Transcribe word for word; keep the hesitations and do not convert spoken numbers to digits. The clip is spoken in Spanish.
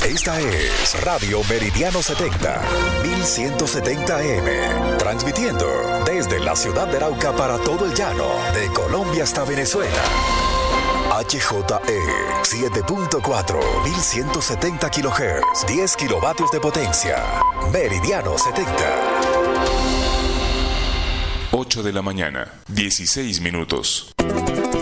Esta es Radio Meridiano setenta, mil ciento setenta A M, transmitiendo desde la ciudad de Arauca para todo el llano, de Colombia hasta Venezuela. H J E siete punto cuatro, mil ciento setenta kilohertz, diez kilovatios de potencia. Meridiano setenta. ocho de la mañana, dieciséis minutos.